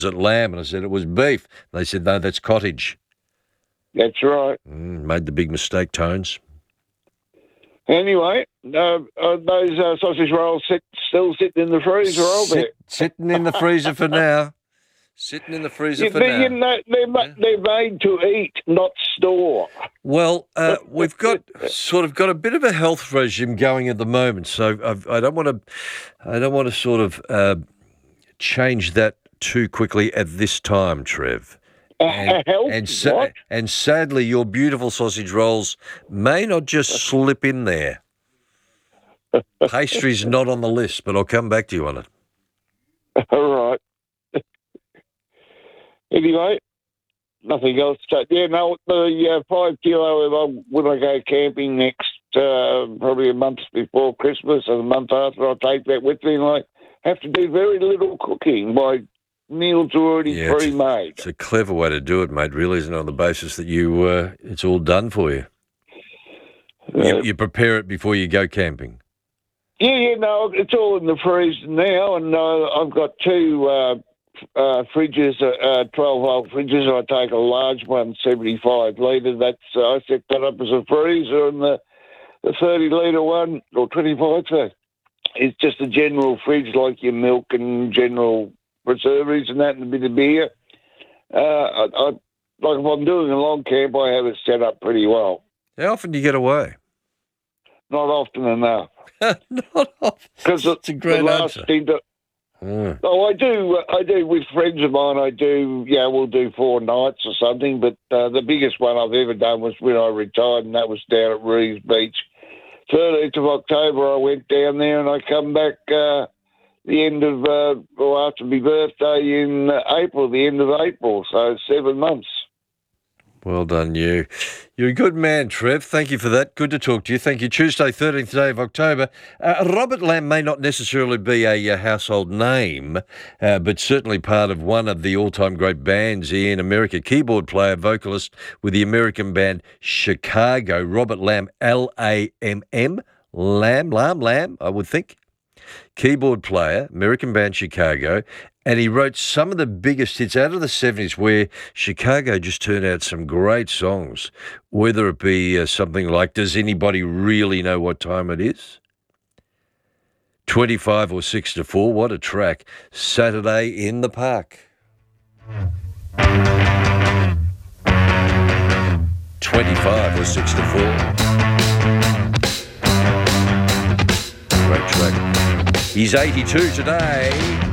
it lamb? And I said, it was beef. They said, no, that's cottage. That's right. Made the big mistake, Tones. Anyway, those sausage rolls still sitting in the freezer, are they? Sitting in the freezer for now. Sitting in the freezer for now. You know, they're made to eat, not store. Well, we've got a bit of a health regime going at the moment, so I don't want to sort of change that too quickly at this time, Trev. And sadly, your beautiful sausage rolls may not just slip in there. Pastry's not on the list, but I'll come back to you on it. All right. Anyway, nothing else. The 5 kilo, when I go camping next, probably a month before Christmas or the month after, I'll take that with me, and I have to do very little cooking. My meals are already pre-made. It's a clever way to do it, mate, really, isn't it, on the basis that it's all done for you. You prepare it before you go camping. Yeah, no, it's all in the freezer now, and I've got two fridges, 12-volt fridges. I take a large one, 75 litre. I set that up as a freezer, and the 30-litre one, or 25, is just a general fridge like your milk and general preserves and that, and a bit of beer. Like if I'm doing a long camp, I have it set up pretty well. How often do you get away? Not often enough. Not often. Because it's a great answer. Oh, I do with friends of mine. We'll do 4 nights or something. But the biggest one I've ever done was when I retired, and that was down at Reeves Beach. 13th of October, I went down there, and I come back the end of, after my birthday in April, the end of April. So 7 months. Well done, you. You're a good man, Trev. Thank you for that. Good to talk to you. Thank you. Tuesday, 13th day of October. Robert Lamb may not necessarily be a household name, but certainly part of one of the all-time great bands in America. Keyboard player, vocalist with the American band Chicago. Robert Lamb, L-A-M-M. Lamb, I would think. Keyboard player, American band Chicago, and he wrote some of the biggest hits out of the 70s where Chicago just turned out some great songs, whether it be something like Does Anybody Really Know What Time It Is? 25 or 6 to 4, what a track. Saturday in the Park. 25 or 6 to 4. Great track. He's 82 today.